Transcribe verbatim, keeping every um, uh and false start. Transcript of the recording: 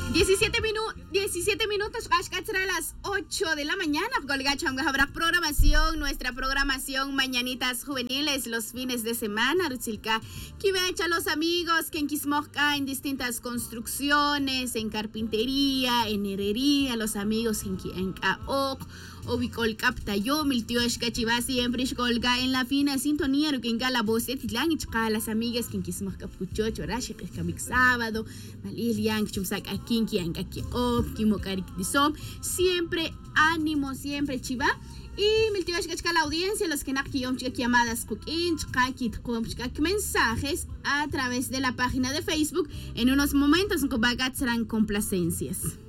diecisiete, minu diecisiete minutos, será a las ocho de la mañana. Habrá programación, nuestra programación Mañanitas Juveniles los fines de semana. Rutzilka, Kibecha, los amigos que en en distintas construcciones, en carpintería, en herrería, los amigos en en Kaok. Obicol capta yo, mil tío escachiva siempre escolga en la fina sintonía, que en la voz de Titlán y las amigas que en Kismos Capucho, Chorashi, que es sábado, Malilian, Chumsak, Akinki, Ankaki, Op, Kimokarik, Disom, siempre ánimo, siempre chiva. Y mil tío escachiva la audiencia, los que nakiom llamadas cooking, chakit, mensajes a través de la página de Facebook. En unos momentos, serán complacencias.